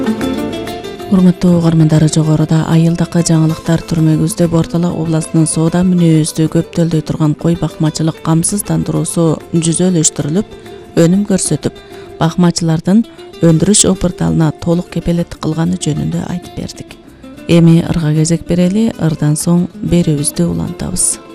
Урматтуу угармандар, жогоруда айылдыкы жаңылыктар түрмөгүздө Ортолок областынын соода мүнөздө көптөлдөй турган кой бакмачылык камсыздандыруусу жүзөлөштүрүлүп, өнүм көрсөтүп, бакмачылардын өндүрүш опурталына толук кепелеттик кылганы жөнүндө айтып бердик. Эми ырга кезек берели, ырдан соң берүүбүздү улантабыз.